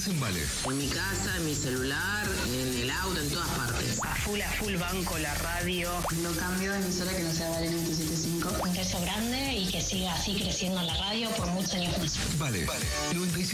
estás en Vale. En mi casa, en mi celular, en el auto, en todas partes. A full banco la radio. No cambio de emisora que no sea Vale 97.5. Un beso grande y que siga así creciendo la radio por muchos años más. Vale. 97.